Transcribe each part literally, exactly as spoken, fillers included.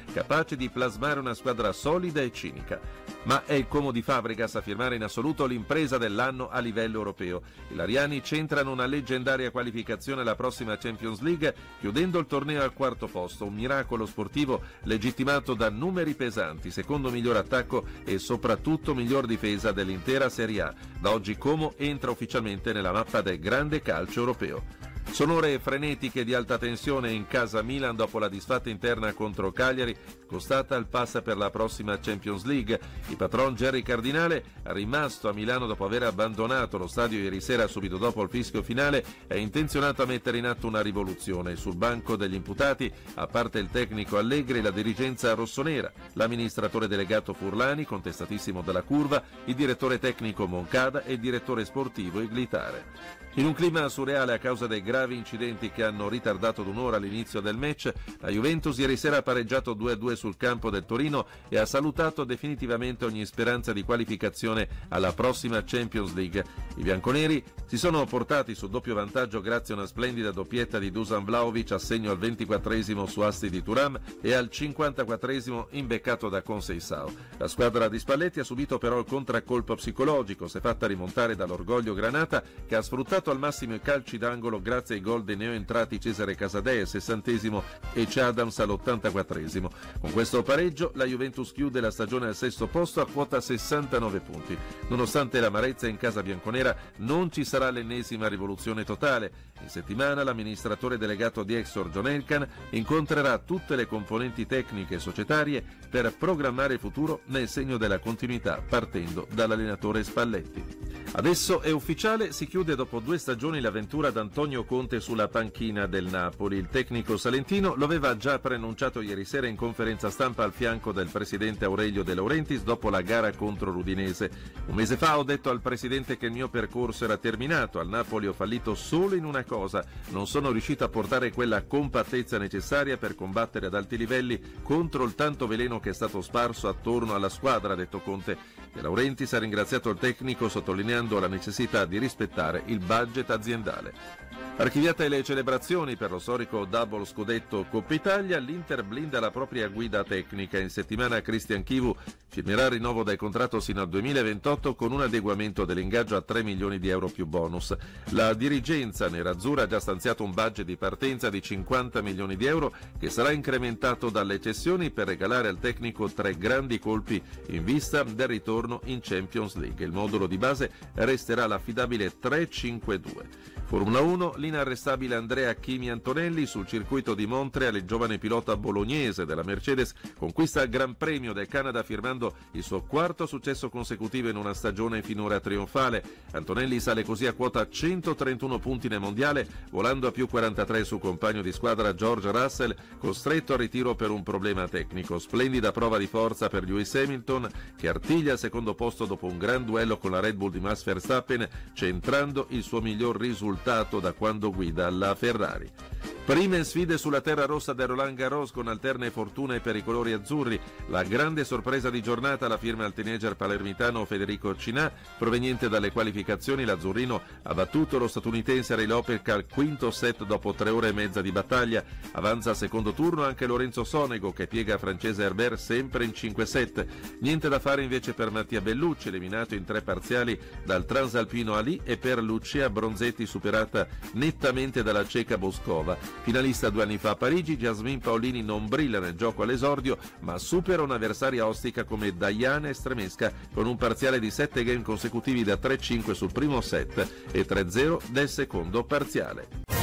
capace di plasmare una squadra solida e cinica. Ma è il Como di Fabregas a firmare in assoluto l'impresa dell'anno a livello europeo. I lariani centrano una leggendaria qualificazione alla prossima Champions League, chiudendo il torneo al quarto posto, un miracolo sportivo legittimato da numeri pesanti, secondo miglior attacco e soprattutto miglior difesa dell'intera Serie A. Da oggi Como entra ufficialmente nella mappa del grande calcio europeo. Sono ore frenetiche di alta tensione in casa Milan dopo la disfatta interna contro Cagliari, costata il pass per la prossima Champions League. Il patron Gerry Cardinale, rimasto a Milano dopo aver abbandonato lo stadio ieri sera subito dopo il fischio finale, è intenzionato a mettere in atto una rivoluzione. Sul banco degli imputati, a parte il tecnico Allegri, la dirigenza rossonera, l'amministratore delegato Furlani, contestatissimo dalla curva, il direttore tecnico Moncada e il direttore sportivo Iglitare. In un clima surreale a causa dei gravi incidenti che hanno ritardato d'un'ora l'inizio del match, la Juventus ieri sera ha pareggiato due a due sul campo del Torino e ha salutato definitivamente ogni speranza di qualificazione alla prossima Champions League. I bianconeri si sono portati sul doppio vantaggio grazie a una splendida doppietta di Dusan Vlahovic a segno al ventiquattresimo su Asti di Thuram e al cinquantaquattresimo imbeccato da Conceição. La squadra di Spalletti ha subito però il contraccolpo psicologico, si è fatta rimontare dall'orgoglio granata che ha sfruttato al massimo i calci d'angolo grazie ai gol dei neoentrati Cesare Casadei al sessantesimo e C. Adams all'ottantaquattresimo. Con questo pareggio la Juventus chiude la stagione al sesto posto a quota sessantanove punti. Nonostante l'amarezza in casa bianconera non ci sarà l'ennesima rivoluzione totale. In settimana l'amministratore delegato di Exor John Elkann incontrerà tutte le componenti tecniche e societarie per programmare il futuro nel segno della continuità partendo dall'allenatore Spalletti. Adesso è ufficiale, si chiude dopo due stagioni l'avventura d'Antonio Conte sulla panchina del Napoli. Il tecnico salentino lo aveva già preannunciato ieri sera in conferenza stampa al fianco del presidente Aurelio De Laurentiis dopo la gara contro l'Udinese. Un mese fa ho detto al presidente che il mio percorso era terminato, al Napoli ho fallito solo in una cosa, non sono riuscito a portare quella compattezza necessaria per combattere ad alti livelli contro il tanto veleno che è stato sparso attorno alla squadra, ha detto Conte. De Laurentiis ha ringraziato il tecnico sottolineando la necessità di rispettare il budget aziendale. Archiviate le celebrazioni per lo storico double scudetto Coppa Italia, l'Inter blinda la propria guida tecnica. In settimana Christian Chivu firmerà il rinnovo del contratto sino al duemilaventotto con un adeguamento dell'ingaggio a tre milioni di euro più bonus. La dirigenza nerazzurra ha già stanziato un budget di partenza di cinquanta milioni di euro che sarà incrementato dalle cessioni per regalare al tecnico tre grandi colpi in vista del ritorno in Champions League. Il modulo di base resterà l'affidabile tre cinque due. Formula uno, l'inarrestabile Andrea Kimi Antonelli sul circuito di Montreal, il giovane pilota bolognese della Mercedes conquista il Gran Premio del Canada firmando il suo quarto successo consecutivo in una stagione finora trionfale. Antonelli sale così a quota centotrentuno punti nel mondiale, volando a più quarantatré sul compagno di squadra George Russell, costretto al ritiro per un problema tecnico. Splendida prova di forza per Lewis Hamilton, che artiglia al secondo posto dopo un gran duello con la Red Bull di Max Verstappen, centrando il suo miglior risultato da quando guida la Ferrari. Prime sfide sulla terra rossa del Roland Garros con alterne fortune per i colori azzurri. La grande sorpresa di giornata la firma al teenager palermitano Federico Cinà, proveniente dalle qualificazioni. L'azzurrino ha battuto lo statunitense Ray Lopez al quinto set dopo tre ore e mezza di battaglia. Avanza al secondo turno anche Lorenzo Sonego che piega francese Herbert sempre in cinque set. Niente da fare invece per Mattia Bellucci, eliminato in tre parziali dal transalpino Ali, e per Lucia Bronzetti superata nettamente dalla ceca Boscova. Finalista due anni fa a Parigi, Jasmine Paolini non brilla nel gioco all'esordio, ma supera un'avversaria ostica come Diana Estremesca con un parziale di sette game consecutivi da tre cinque sul primo set e tre zero del secondo parziale.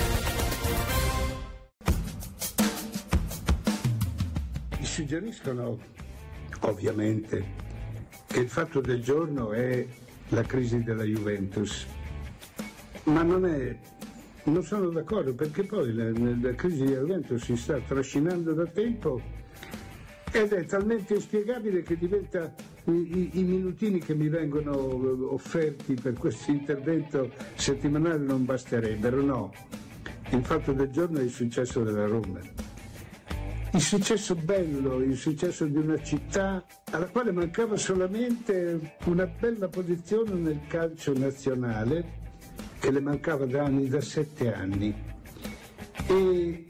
Suggeriscono ovviamente che il fatto del giorno è la crisi della Juventus, ma non è Non sono d'accordo, perché poi la, la crisi di Juventus si sta trascinando da tempo ed è talmente inspiegabile che diventa i, i, i minutini che mi vengono offerti per questo intervento settimanale non basterebbero. No, il fatto del giorno è il successo della Roma, il successo bello, il successo di una città alla quale mancava solamente una bella posizione nel calcio nazionale, che le mancava da anni, da sette anni, e